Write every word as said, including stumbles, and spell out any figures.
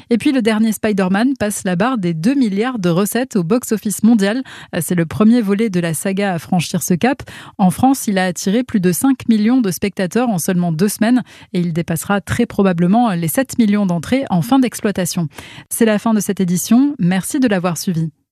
Et puis le dernier Spider-Man passe la barre des deux milliards de recettes au box-office mondial. C'est le premier volet de la saga à franchir ce cap. En France, il a attiré plus de cinq millions de spectateurs en seulement deux semaines et il dépassera très probablement les sept millions d'entrées en fin d'exploitation. C'est la fin de cette édition. Merci de l'avoir suivi.